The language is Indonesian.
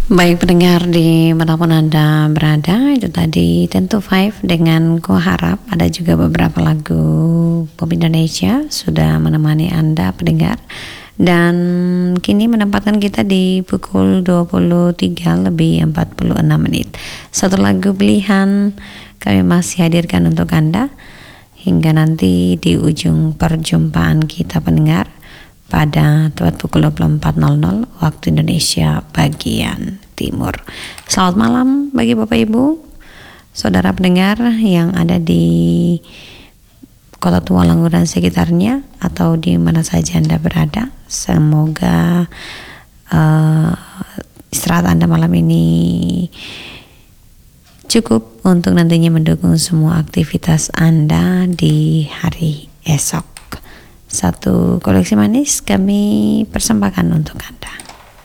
Baik pendengar di manapun Anda berada, itu tadi Tentu Five dengan Ku Harap. Ada juga beberapa lagu pop Indonesia sudah menemani Anda pendengar. Dan kini menempatkan kita di pukul 23 lebih 46 menit. Satu lagu pilihan kami masih hadirkan untuk Anda hingga nanti di ujung perjumpaan kita pendengar pada tepat pukul 24.00 waktu Indonesia bagian Timur. Selamat malam bagi Bapak Ibu, saudara pendengar yang ada di Kota Tua Langgur dan sekitarnya atau di mana saja Anda berada. Semoga istirahat Anda malam ini cukup untuk nantinya mendukung semua aktivitas Anda di hari esok. Satu koleksi manis kami persembahkan untuk Anda.